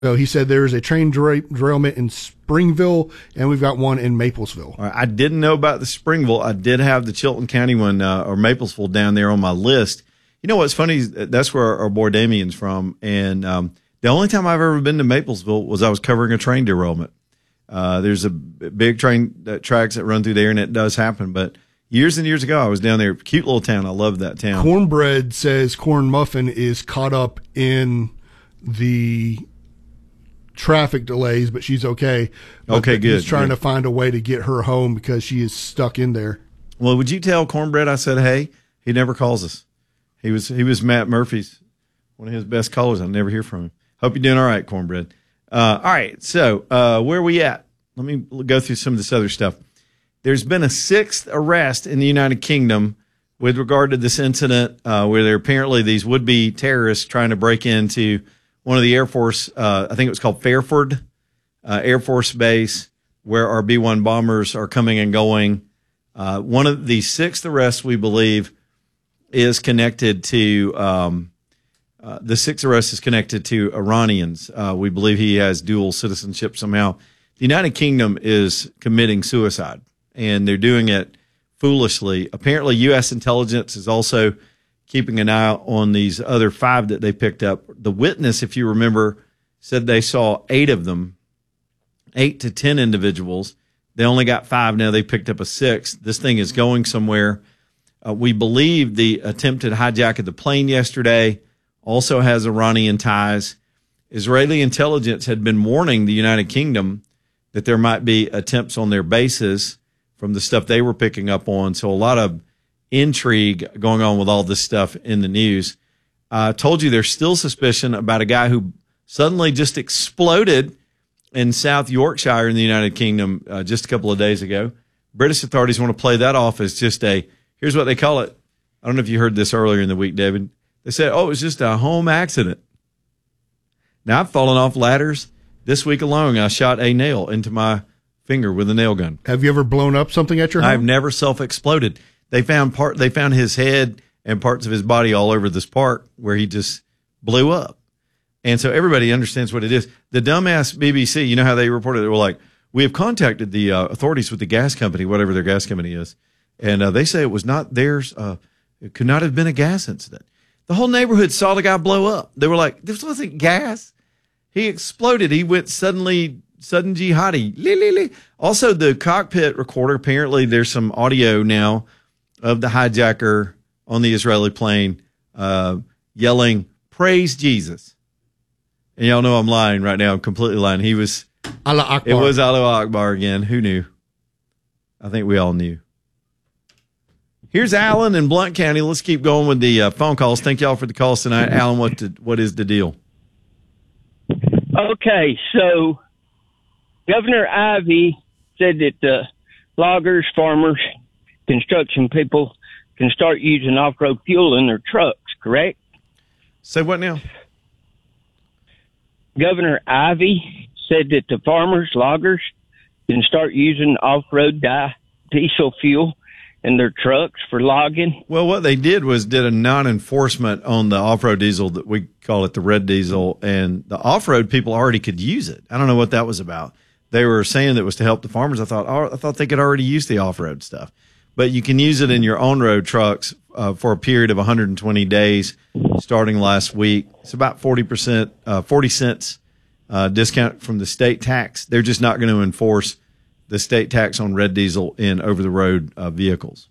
So he said there is a train derailment in Springville, and we've got one in Maplesville. All right, I didn't know about the Springville. I did have the Chilton County one or Maplesville down there on my list. You know what's funny? That's where our boy Damien's from. And the only time I've ever been to Maplesville was I was covering a train derailment. There's a big train tracks that run through there, and it does happen. But years and years ago, I was down there. Cute little town. I love that town. Cornbread says Corn Muffin is caught up in the traffic delays, but she's okay. Okay, good. He's trying to find a way to get her home because she is stuck in there. Well, would you tell Cornbread I said, hey, he never calls us. He was Matt Murphy's, one of his best callers. I never hear from him. Hope you're doing all right, Cornbread. All right, so where are we at? Let me go through some of this other stuff. There's been a 6th arrest in the United Kingdom with regard to this incident where there are apparently these would-be terrorists trying to break into one of the Air Force, I think it was called Fairford Air Force Base, where our B-1 bombers are coming and going. One of the 6th arrests, we believe, is connected to the 6th arrest is connected to Iranians. We believe he has dual citizenship somehow. The United Kingdom is committing suicide, and they're doing it foolishly. Apparently, U.S. intelligence is also keeping an eye on these other 5 that they picked up. The witness, if you remember, said they saw 8 of them, 8 to 10 individuals. They only got 5. Now they picked up a 6th. This thing is going somewhere. We believe the attempted hijack of the plane yesterday also has Iranian ties. Israeli intelligence had been warning the United Kingdom that there might be attempts on their bases from the stuff they were picking up on. So a lot of intrigue going on with all this stuff in the news. I told you there's still suspicion about a guy who suddenly just exploded in South Yorkshire in the United Kingdom just a couple of days ago. British authorities want to play that off as just here's what they call it. I don't know if you heard this earlier in the week, David. They said, it was just a home accident. Now, I've fallen off ladders. This week alone, I shot a nail into my finger with a nail gun. Have you ever blown up something at your home? I've never self-exploded. They found his head and parts of his body all over this park where he just blew up. And so everybody understands what it is. The dumbass BBC, you know how they reported it? They were like, we have contacted the authorities with the gas company, whatever their gas company is. And they say it was not theirs. It could not have been a gas incident. The whole neighborhood saw the guy blow up. They were like, this wasn't gas. He exploded. He went sudden jihadi. Also, the cockpit recorder, apparently there's some audio now of the hijacker on the Israeli plane yelling, praise Jesus. And y'all know I'm lying right now. I'm completely lying. He was, Allah Akbar. It was Allah Akbar again. Who knew? I think we all knew. Here's Alan in Blount County. Let's keep going with the phone calls. Thank y'all for the calls tonight. Alan, what is the deal? Okay, so Governor Ivey said that loggers, farmers, construction people can start using off-road fuel in their trucks, correct? Say what now? Governor Ivey said that the farmers, loggers can start using off-road diesel fuel in their trucks for logging. Well, what they did a non-enforcement on the off-road diesel, that we call it the red diesel, and the off-road people already could use it. I don't know what that was about. They were saying that it was to help the farmers. I thought they could already use the off-road stuff, but you can use it in your on-road trucks for a period of 120 days starting last week. It's about 40 cents discount from the state tax. They're just not going to enforce the state tax on red diesel in over-the-road vehicles.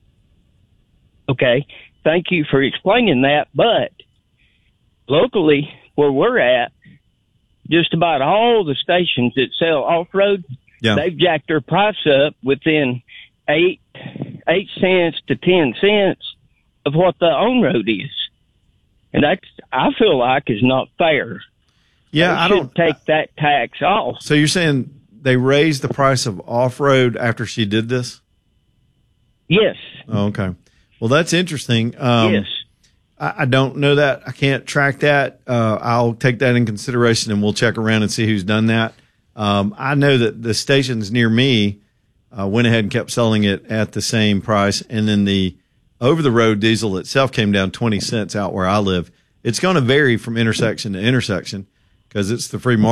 Okay, thank you for explaining that. But locally, where we're at, just about all the stations that sell off-road, they've jacked their price up within 8 cents to 10 cents of what the on-road is. And that, I feel like, is not fair. Yeah, I don't take that tax off. So you're saying they raised the price of off-road after she did this? Yes. Oh, okay. Well, that's interesting. Yes. I don't know that. I can't track that. I'll take that in consideration, and we'll check around and see who's done that. I know that the stations near me went ahead and kept selling it at the same price, and then the over-the-road diesel itself came down 20 cents out where I live. It's going to vary from intersection to intersection, because it's the free market.